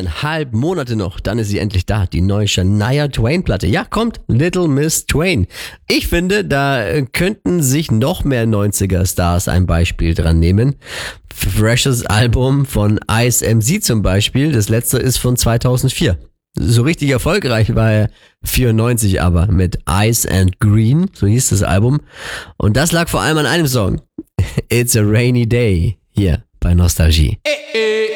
1,5 Monate noch, dann ist sie endlich da. Die neue Shania Twain-Platte. Ja, kommt, Little Miss Twain. Ich finde, da könnten sich noch mehr 90er-Stars ein Beispiel dran nehmen. Freshes Album von Ice MC zum Beispiel. Das letzte ist von 2004. So richtig erfolgreich war er 94 aber mit Ice and Green, so hieß das Album. Und das lag vor allem an einem Song. It's a Rainy Day hier bei Nostalgie.